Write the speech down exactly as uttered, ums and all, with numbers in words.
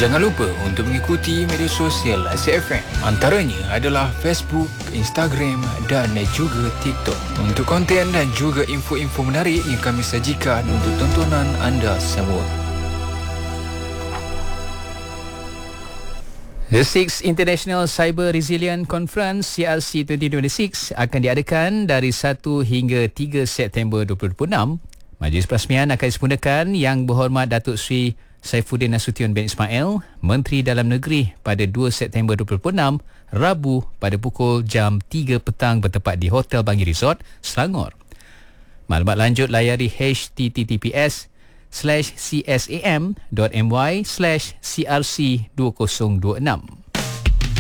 Jangan lupa untuk mengikuti media sosial Aziz F M. Antaranya adalah Facebook, Instagram dan juga TikTok. Untuk konten dan juga info-info menarik yang kami sajikan untuk tontonan anda semua. The Sixth International Cyber Resilient Conference C R C dua ribu dua puluh enam akan diadakan dari satu hingga tiga September dua ribu dua puluh enam. Majlis perasmian akan disempurnakan Yang Berhormat Datuk Seri Saifuddin Nasution bin Ismail, Menteri Dalam Negeri, pada dua September dua ribu dua puluh enam, Rabu pada pukul jam tiga petang bertempat di Hotel Bangi Resort, Selangor. Maklumat lanjut layari h t t t p s slash c s a m dot m y slash c r c dua ribu dua puluh enam.